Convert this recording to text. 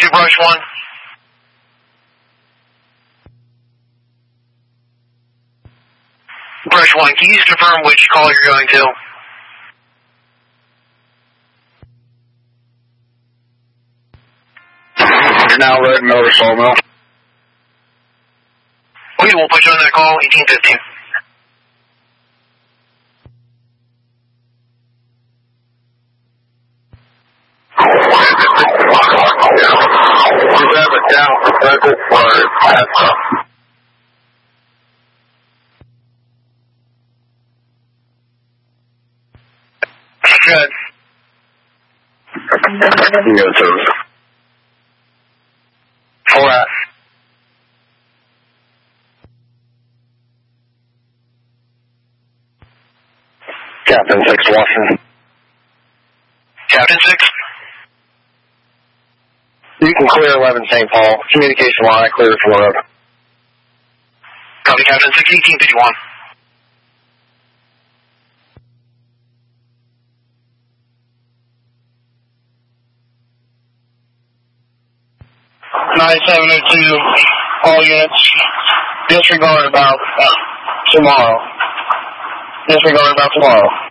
Brush 1. Brush 1, can you just confirm which call you're going to? You're now loading over Sawmill. Okay, we'll put you on that call, 1850. You have a down for local for Good. Yes, sir. All right. Captain 6 Washington. Captain 6? You can clear 11 St. Paul. Communication line clear for load. Copy, Captain 6, 1851. All units, disregard about tomorrow.